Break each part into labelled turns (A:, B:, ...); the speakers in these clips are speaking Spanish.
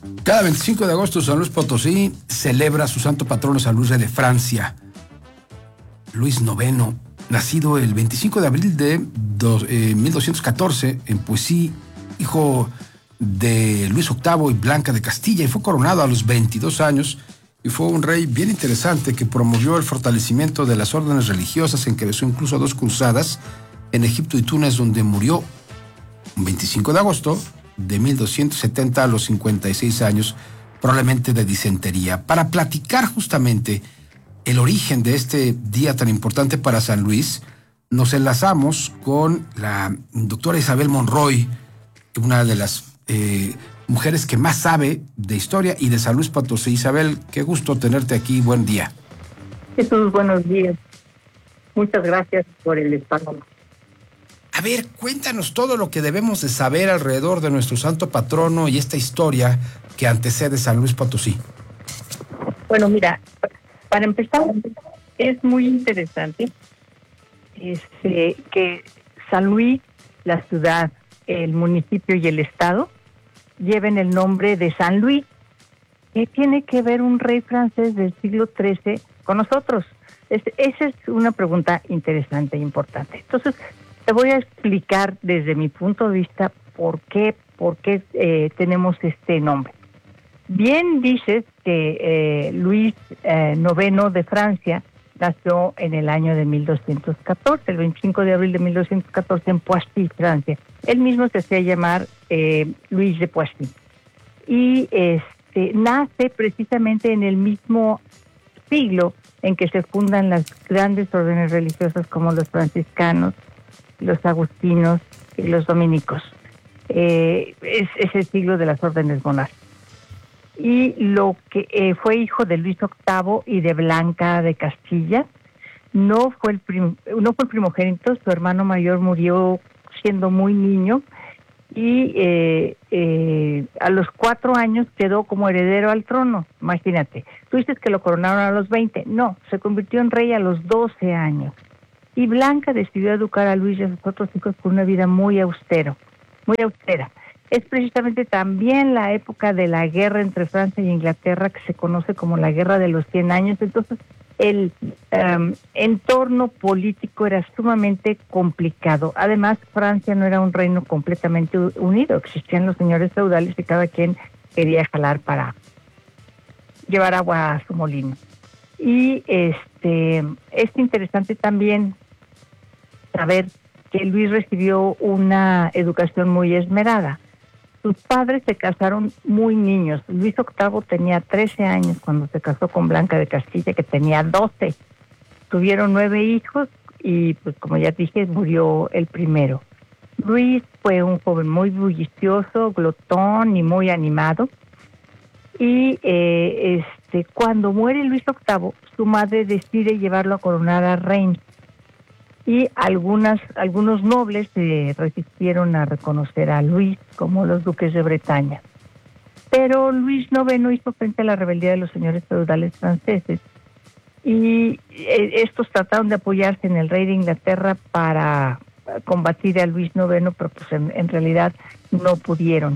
A: Cada 25 de agosto San Luis Potosí celebra su santo patrono San Luis Rey de Francia, Luis IX, nacido el 25 de abril de 1214 en Poissy, hijo de Luis VIII y Blanca de Castilla, y fue coronado a los 22 años, y fue un rey bien interesante que promovió el fortalecimiento de las órdenes religiosas, encabezó incluso 2 cruzadas en Egipto y Túnez, donde murió un 25 de agosto de 1270 a los 56 años, probablemente de disentería. Para platicar justamente el origen de este día tan importante para San Luis, nos enlazamos con la doctora Isabel Monroy, una de las mujeres que más sabe de historia y de San Luis Potosí. Isabel, qué gusto tenerte aquí, buen día.
B: Jesús, buenos días. Muchas gracias por el espacio.
A: A ver, cuéntanos todo lo que debemos de saber alrededor de nuestro santo patrono y esta historia que antecede San Luis Potosí.
B: Bueno, mira, para empezar, es muy interesante que San Luis, la ciudad, el municipio y el estado lleven el nombre de San Luis. ¿Qué tiene que ver un rey francés del siglo XIII con nosotros? Esa es una pregunta interesante e importante. Entonces, te voy a explicar desde mi punto de vista por qué tenemos este nombre. Bien dices que Luis IX de Francia nació en el año de 1214, el 25 de abril de 1214 en Poissy, Francia. Él mismo se hacía llamar Luis de Poissy. Y nace precisamente en el mismo siglo en que se fundan las grandes órdenes religiosas como los franciscanos, los agustinos y los dominicos. Es el siglo de las órdenes monásticas. Y lo que fue hijo de Luis VIII y de Blanca de Castilla, no fue el primogénito. Su hermano mayor murió siendo muy niño y a los 4 años quedó como heredero al trono. Imagínate, tú dices que lo coronaron a los 20, no, se convirtió en rey a los 12 años. Y Blanca decidió educar a Luis y a sus otros hijos con una vida muy austera. Es precisamente también la época de la guerra entre Francia y Inglaterra, que se conoce como la Guerra de los 100 años. Entonces, el entorno político era sumamente complicado. Además, Francia no era un reino completamente unido. Existían los señores feudales y cada quien quería jalar para llevar agua a su molino. Y es interesante también saber que Luis recibió una educación muy esmerada. Sus padres se casaron muy niños. Luis VIII tenía 13 años cuando se casó con Blanca de Castilla, que tenía 12. Tuvieron 9 hijos y, pues como ya dije, murió el primero. Luis fue un joven muy bullicioso, glotón y muy animado. Y cuando muere Luis VIII, su madre decide llevarlo a coronar a Reims. Y algunos nobles se resistieron a reconocer a Luis como los duques de Bretaña. Pero Luis IX hizo frente a la rebeldía de los señores feudales franceses y estos trataron de apoyarse en el rey de Inglaterra para combatir a Luis IX, pero pues en realidad no pudieron.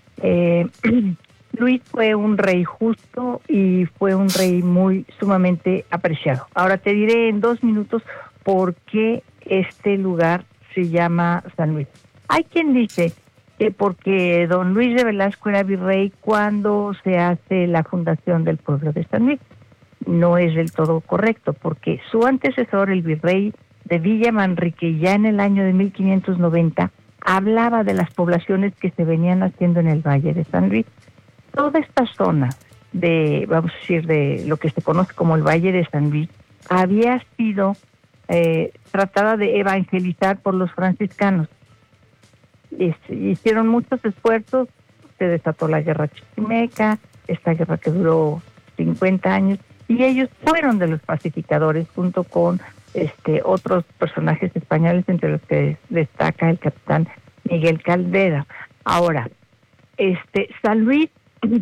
B: Luis fue un rey justo y fue un rey muy sumamente apreciado. Ahora te diré en 2 minutos por qué este lugar se llama San Luis. Hay quien dice que porque don Luis de Velasco era virrey cuando se hace la fundación del pueblo de San Luis. No es del todo correcto, porque su antecesor, el virrey de Villa Manrique, ya en el año de 1590, hablaba de las poblaciones que se venían haciendo en el Valle de San Luis. Toda esta zona de, vamos a decir, de lo que se conoce como el Valle de San Luis, había sido tratada de evangelizar por los franciscanos. Hicieron muchos esfuerzos, se desató la guerra chichimeca, esta guerra que duró 50 años, y ellos fueron de los pacificadores junto con otros personajes españoles, entre los que destaca el capitán Miguel Caldera. Ahora, San Luis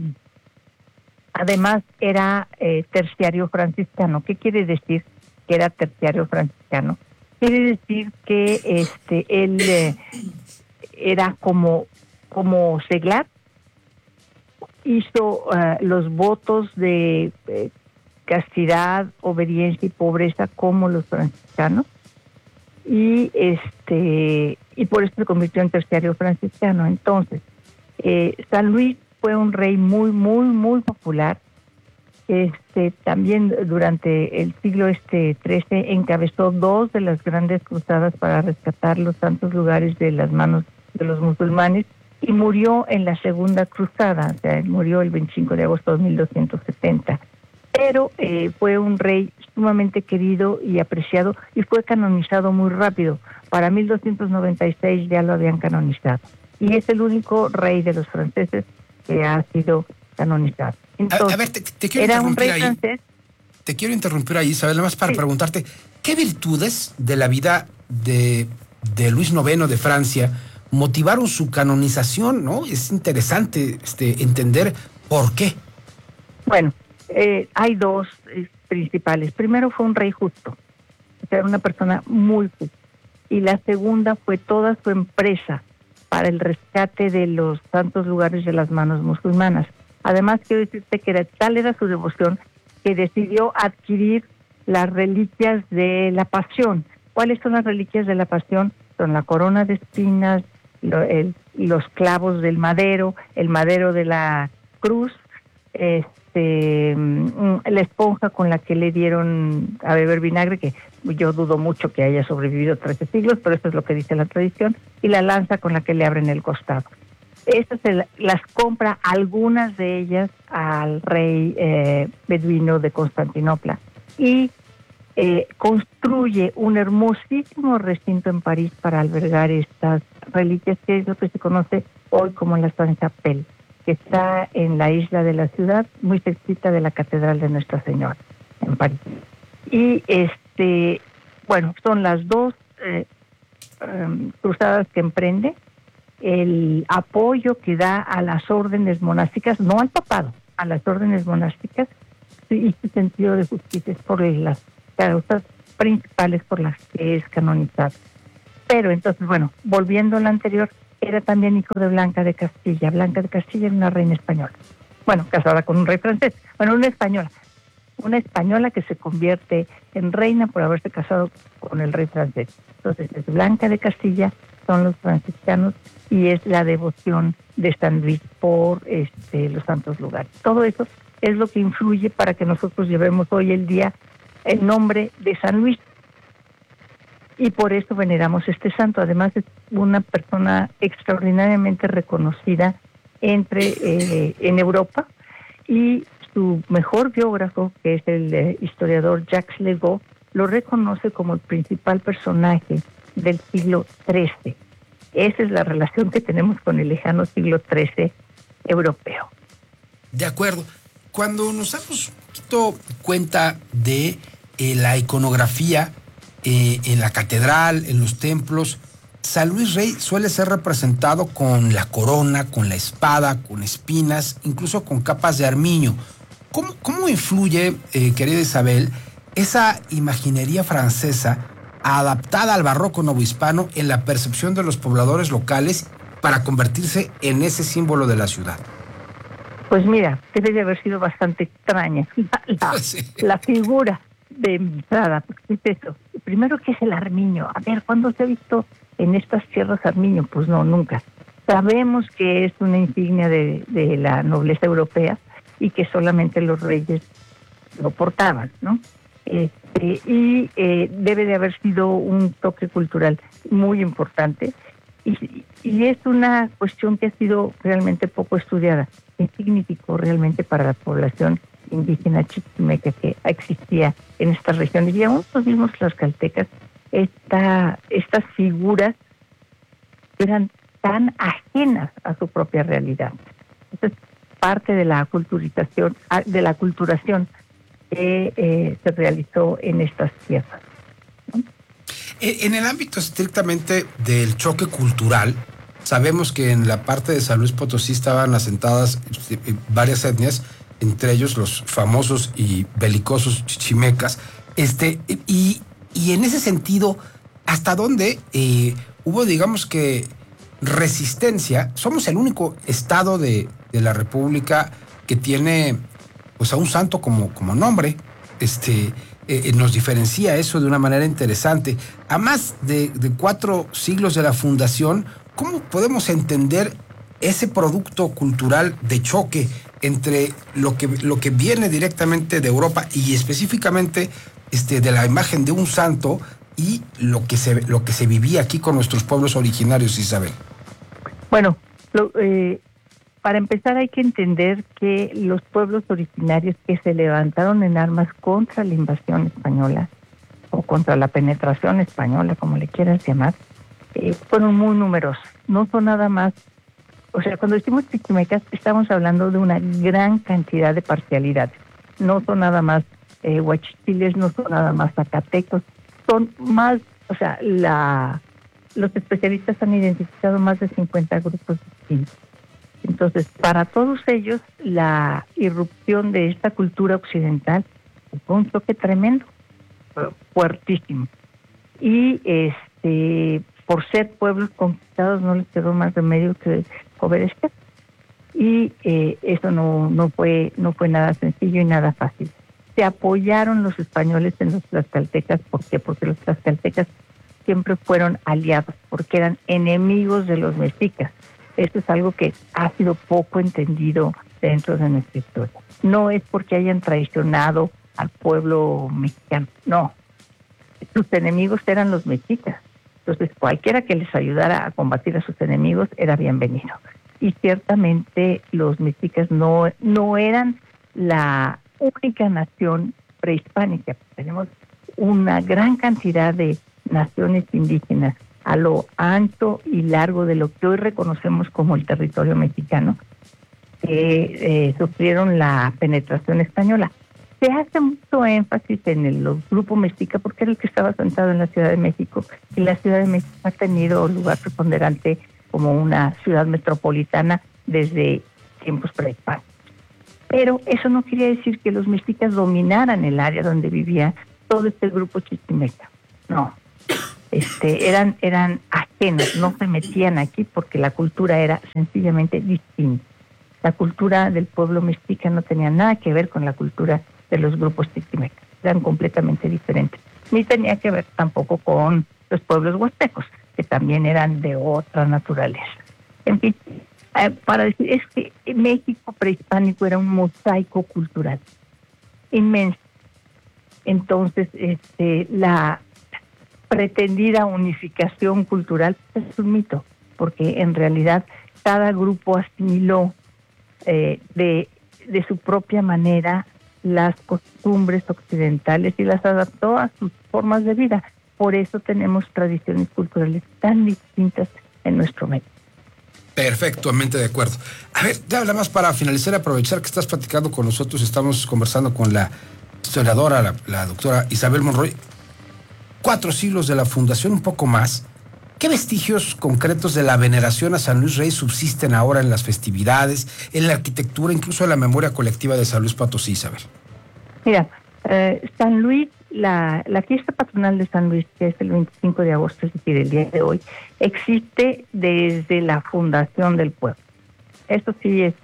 B: además era terciario franciscano. ¿Qué quiere decir que era terciario franciscano? Quiere decir que él era como seglar, hizo los votos de castidad, obediencia y pobreza como los franciscanos, y por eso se convirtió en terciario franciscano. Entonces, San Luis fue un rey muy, muy, muy popular. También durante el siglo XIII encabezó 2 de las grandes cruzadas para rescatar los santos lugares de las manos de los musulmanes, y murió en la segunda cruzada, o sea, murió el 25 de agosto de 1270. Pero fue un rey sumamente querido y apreciado, y fue canonizado muy rápido. Para 1296 ya lo habían canonizado. Y es el único rey de los franceses que ha sido canonizado. Entonces,
A: a ver, te quiero
B: era un
A: interrumpir
B: rey
A: ahí.
B: francés.
A: Te quiero interrumpir ahí, Isabel, nada más para preguntarte, ¿qué virtudes de la vida de Luis IX de Francia motivaron su canonización, ¿no? Es interesante entender por qué.
B: Bueno, hay 2 principales. Primero, fue un rey justo, o sea, una persona muy justa. Y la segunda fue toda su empresa para el rescate de los santos lugares de las manos musulmanas. Además, quiero decirte que tal era su devoción que decidió adquirir las reliquias de la Pasión. ¿Cuáles son las reliquias de la Pasión? Son la corona de espinas, los clavos del madero, el madero de la cruz, la esponja con la que le dieron a beber vinagre, que yo dudo mucho que haya sobrevivido 13 siglos, pero esto es lo que dice la tradición, y la lanza con la que le abren el costado. Estas las compra, algunas de ellas, al rey beduino de Constantinopla, y construye un hermosísimo recinto en París para albergar estas reliquias, que es lo que se conoce hoy como la Sainte-Chapelle, que está en la isla de la ciudad, muy cerquita de la Catedral de Nuestra Señora, en París. Y bueno, son las 2 cruzadas que emprende, el apoyo que da a las órdenes monásticas, no al papado, a las órdenes monásticas, y su sentido de justicia es por las causas principales por las que es canonizado. Pero entonces, bueno, volviendo a lo anterior, era también hijo de Blanca de Castilla. Blanca de Castilla era una reina española. Bueno, casada con un rey francés. Bueno, una española que se convierte en reina por haberse casado con el rey francés. Entonces, es Blanca de Castilla, son los franciscanos, y es la devoción de San Luis por los santos lugares. Todo eso es lo que influye para que nosotros llevemos hoy el día el nombre de San Luis. Y por eso veneramos este santo. Además, es una persona extraordinariamente reconocida en Europa, y su mejor biógrafo, que es el historiador Jacques Legault, lo reconoce como el principal personaje del siglo XIII. Esa es la relación que tenemos con el lejano siglo XIII europeo.
A: De acuerdo. Cuando nos damos un poquito cuenta de la iconografía en la catedral, en los templos, San Luis Rey suele ser representado con la corona, con la espada, con espinas, incluso con capas de armiño. ¿Cómo influye, querida Isabel, esa imaginería francesa adaptada al barroco novohispano en la percepción de los pobladores locales para convertirse en ese símbolo de la ciudad?
B: Pues mira, debe de haber sido bastante extraña la figura de entrada, porque es eso. Primero, ¿qué es el armiño? A ver, ¿cuándo se ha visto en estas tierras armiño? Pues no, nunca. Sabemos que es una insignia de la nobleza europea y que solamente los reyes lo portaban, ¿no? Y debe de haber sido un toque cultural muy importante, y es una cuestión que ha sido realmente poco estudiada. ¿Qué significó realmente para la población indígena chichimeca que existía en estas regiones? Y aún los mismos tlaxcaltecas, estas figuras eran tan ajenas a su propia realidad. Esa es parte de la culturación que se realizó en estas tierras, ¿no?
A: En el ámbito estrictamente del choque cultural, sabemos que en la parte de San Luis Potosí estaban asentadas varias etnias, entre ellos los famosos y belicosos chichimecas, y en ese sentido, ¿hasta dónde hubo, digamos que, resistencia. Somos el único estado de la República que tiene pues a un santo como nombre. Nos diferencia eso de una manera interesante. A más de 4 siglos de la fundación, ¿cómo podemos entender ese producto cultural de choque entre lo que viene directamente de Europa y específicamente de la imagen de un santo y lo que se vivía aquí con nuestros pueblos originarios, Isabel?
B: Bueno, para empezar hay que entender que los pueblos originarios que se levantaron en armas contra la invasión española o contra la penetración española, como le quieras llamar, fueron muy numerosos. No son nada más, o sea, cuando decimos chichimecas estamos hablando de una gran cantidad de parcialidades. No son nada más huachichiles, no son nada más zacatecos, son más, o sea, los especialistas han identificado más de 50 grupos distintos. Entonces, para todos ellos, la irrupción de esta cultura occidental fue un choque tremendo, fuertísimo. Y por ser pueblos conquistados no les quedó más remedio que obedecer. Y eso no fue nada sencillo y nada fácil. Se apoyaron los españoles en los tlaxcaltecas. ¿Por qué? Porque los tlaxcaltecas siempre fueron aliados, porque eran enemigos de los mexicas. Esto es algo que ha sido poco entendido dentro de nuestra historia. No es porque hayan traicionado al pueblo mexicano, no. Sus enemigos eran los mexicas. Entonces, cualquiera que les ayudara a combatir a sus enemigos era bienvenido. Y ciertamente los mexicas no eran la única nación prehispánica. Tenemos una gran cantidad de naciones indígenas a lo ancho y largo de lo que hoy reconocemos como el territorio mexicano, que sufrieron la penetración española. Se hace mucho énfasis en el grupo mexica porque era el que estaba sentado en la Ciudad de México, y la Ciudad de México ha tenido lugar preponderante como una ciudad metropolitana desde tiempos prehispánicos. Pero eso no quería decir que los mexicas dominaran el área donde vivía todo este grupo chichimeca. No. Eran ajenos, no se metían aquí porque la cultura era sencillamente distinta. La cultura del pueblo mexica no tenía nada que ver con la cultura de los grupos chichimecas, eran completamente diferentes. Ni tenía que ver tampoco con los pueblos huastecos, que también eran de otra naturaleza. En fin, para decir, es que México prehispánico era un mosaico cultural inmenso. Entonces, la pretendida unificación cultural es un mito, porque en realidad cada grupo asimiló de su propia manera las costumbres occidentales y las adaptó a sus formas de vida. Por eso tenemos tradiciones culturales tan distintas en nuestro medio.
A: Perfectamente de acuerdo. A ver, ya nada más para finalizar, aprovechar que estás platicando con nosotros, estamos conversando con la historiadora, la doctora Isabel Monroy. 4 siglos de la fundación, un poco más. ¿Qué vestigios concretos de la veneración a San Luis Rey subsisten ahora en las festividades, en la arquitectura, incluso en la memoria colectiva de San Luis Potosí, Isabel?
B: Mira, San Luis, la fiesta patronal de San Luis, que es el 25 de agosto, es decir, el día de hoy, existe desde la fundación del pueblo. Eso sí es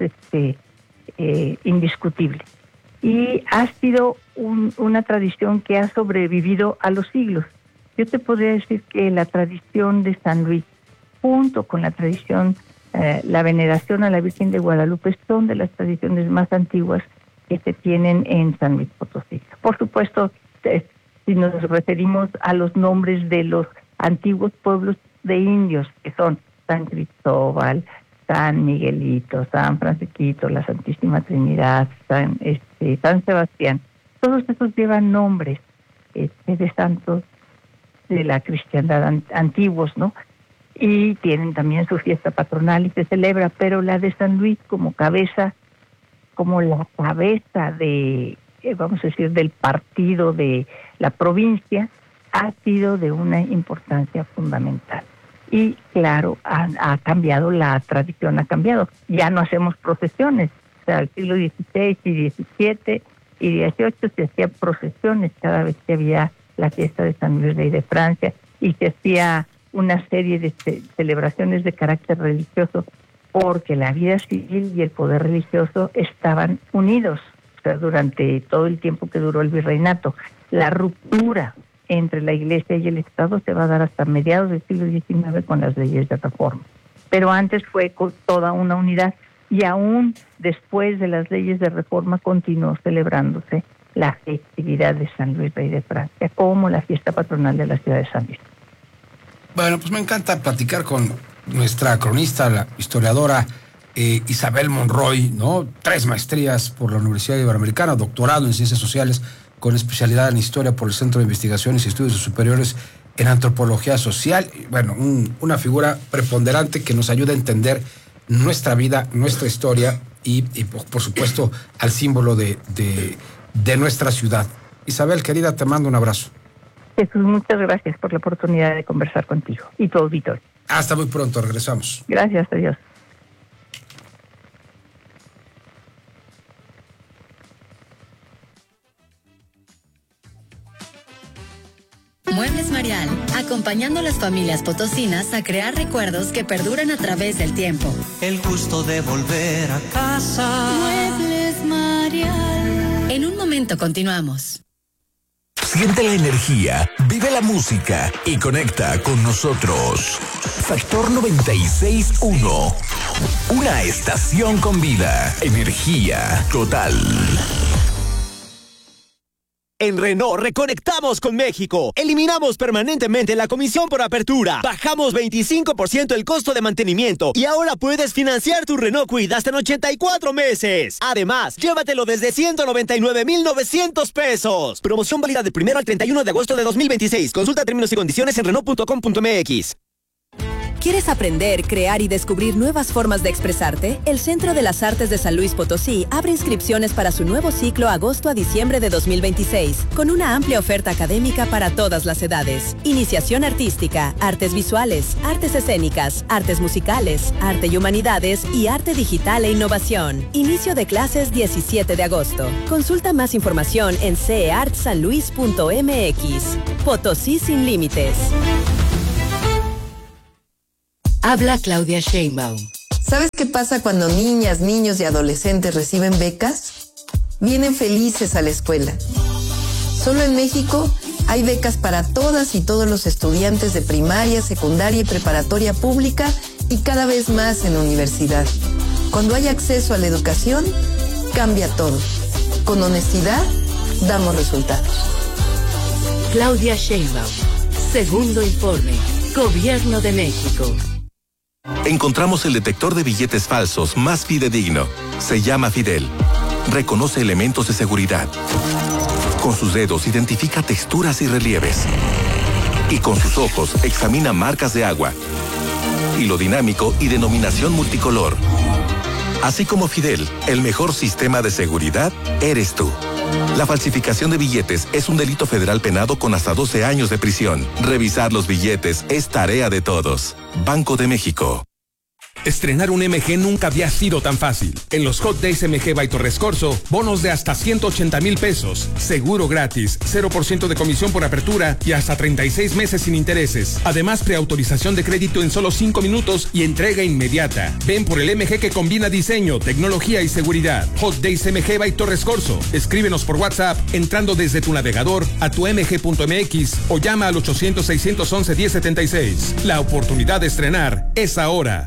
B: indiscutible. Y ha sido una tradición que ha sobrevivido a los siglos. Yo te podría decir que la tradición de San Luis, junto con la tradición, la veneración a la Virgen de Guadalupe, son de las tradiciones más antiguas que se tienen en San Luis Potosí. Por supuesto, si nos referimos a los nombres de los antiguos pueblos de indios, que son San Cristóbal, San Miguelito, San Francisquito, la Santísima Trinidad, San Sebastián, todos esos llevan nombres de santos de la cristiandad antiguos, ¿no? Y tienen también su fiesta patronal y se celebra, pero la de San Luis como cabeza, como la cabeza de, vamos a decir, del partido de la provincia, ha sido de una importancia fundamental. Y claro, ha cambiado, la tradición ha cambiado. Ya no hacemos procesiones. O sea, el siglo XVI y XVII y XVIII se hacían procesiones cada vez que había la fiesta de San Luis Rey de Francia, y se hacía una serie de celebraciones de carácter religioso, porque la vida civil y el poder religioso estaban unidos, o sea, durante todo el tiempo que duró el virreinato. La ruptura entre la Iglesia y el Estado se va a dar hasta mediados del siglo XIX con las leyes de reforma. Pero antes fue con toda una unidad, y aún después de las leyes de reforma continuó celebrándose la festividad de San Luis Rey de Francia como la fiesta patronal de la ciudad de San Luis.
A: Bueno, pues me encanta platicar con nuestra cronista, la historiadora Isabel Monroy, ¿no? 3 maestrías por la Universidad Iberoamericana, doctorado en Ciencias Sociales con especialidad en Historia por el Centro de Investigaciones y Estudios Superiores en Antropología Social. Bueno, una figura preponderante que nos ayuda a entender nuestra vida, nuestra historia y por supuesto, al símbolo de nuestra ciudad. Isabel, querida, te mando un abrazo.
B: Jesús, muchas gracias por la oportunidad de conversar contigo y tu auditorio.
A: Hasta muy pronto, regresamos.
B: Gracias, adiós.
C: Muebles Marial, acompañando a las familias potosinas a crear recuerdos que perduran a través del tiempo.
D: El gusto de volver a casa.
C: Muebles Marial. En un momento continuamos.
E: Siente la energía, vive la música y conecta con nosotros. Factor 96.1. Una estación con vida. Energía total.
F: En Renault reconectamos con México. Eliminamos permanentemente la comisión por apertura. Bajamos 25% el costo de mantenimiento y ahora puedes financiar tu Renault Kwid hasta en 84 meses. Además, llévatelo desde 199,900 pesos. Promoción válida del 1 al 31 de agosto de 2026. Consulta términos y condiciones en Renault.com.mx.
G: ¿Quieres aprender, crear y descubrir nuevas formas de expresarte? El Centro de las Artes de San Luis Potosí abre inscripciones para su nuevo ciclo agosto a diciembre de 2026, con una amplia oferta académica para todas las edades. Iniciación artística, artes visuales, artes escénicas, artes musicales, arte y humanidades y arte digital e innovación. Inicio de clases 17 de agosto. Consulta más información en ceartsanluis.mx. Potosí sin límites.
C: Habla Claudia Sheinbaum.
H: ¿Sabes qué pasa cuando niñas, niños y adolescentes reciben becas? Vienen felices a la escuela. Solo en México hay becas para todas y todos los estudiantes de primaria, secundaria y preparatoria pública y cada vez más en universidad. Cuando hay acceso a la educación, cambia todo. Con honestidad, damos resultados.
C: Claudia Sheinbaum. Segundo informe. Gobierno de México.
I: Encontramos el detector de billetes falsos más fidedigno. Se llama Fidel. Reconoce elementos de seguridad. Con sus dedos identifica texturas y relieves. Y con sus ojos examina marcas de agua. Hilo dinámico y denominación multicolor. Así como Fidel, el mejor sistema de seguridad eres tú. La falsificación de billetes es un delito federal penado con hasta 12 años de prisión. Revisar los billetes es tarea de todos. Banco de México.
J: Estrenar un MG nunca había sido tan fácil. En los Hot Days MG by Torres Corso, bonos de hasta 180,000 pesos, seguro gratis, 0% de comisión por apertura y hasta 36 meses sin intereses. Además, preautorización de crédito en solo 5 minutos y entrega inmediata. Ven por el MG que combina diseño, tecnología y seguridad. Hot Days MG by Torres Corso. Escríbenos por WhatsApp entrando desde tu navegador a tu mg.mx o llama al 800-611-1076. La oportunidad de estrenar es ahora.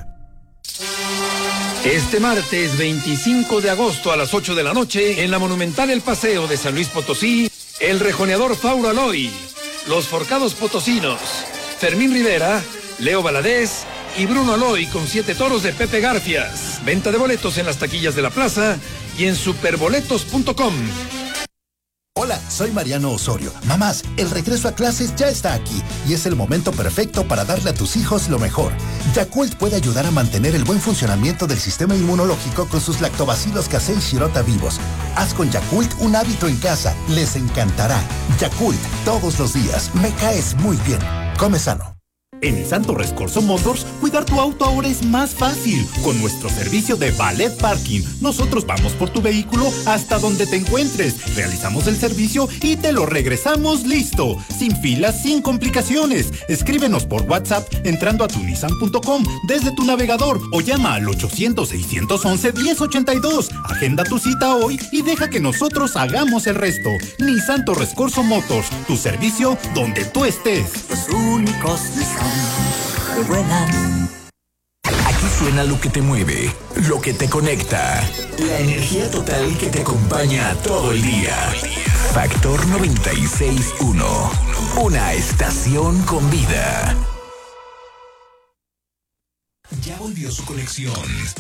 K: Este martes 25 de agosto a las 8 de la noche, en la Monumental El Paseo de San Luis Potosí, el rejoneador Fauro Aloy, los forcados potosinos, Fermín Rivera, Leo Valadez y Bruno Aloy con 7 toros de Pepe Garfias. Venta de boletos en las taquillas de la plaza y en superboletos.com.
L: Hola, soy Mariano Osorio. Mamás, el regreso a clases ya está aquí y es el momento perfecto para darle a tus hijos lo mejor. Yakult puede ayudar a mantener el buen funcionamiento del sistema inmunológico con sus lactobacilos casei shirota vivos. Haz con Yakult un hábito en casa. Les encantará. Yakult, todos los días. Me caes muy bien. Come sano.
M: En Nissan Torres Corso Motors, cuidar tu auto ahora es más fácil. Con nuestro servicio de Valet Parking, nosotros vamos por tu vehículo hasta donde te encuentres. Realizamos el servicio y te lo regresamos listo. Sin filas, sin complicaciones. Escríbenos por WhatsApp entrando a tunissan.com desde tu navegador o llama al 800-611-1082. Agenda tu cita hoy y deja que nosotros hagamos el resto. Nissan Torres Corso Motors, tu servicio donde tú estés.
N: Los únicos Nissan que vuelan.
E: Aquí suena lo que te mueve, lo que te conecta. La energía total que te acompaña todo el día. Factor 96.1. Una estación con vida. Ya volvió su colección